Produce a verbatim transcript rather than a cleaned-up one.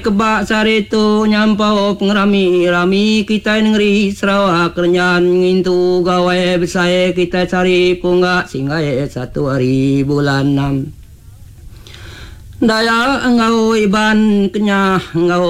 Kebak sari tu nyampau pengerami rami kita negeri Sarawak renyan ngintu gawai besai kita cari punggak singgai satu hari bulan enam. Daya engau iban kenyah engau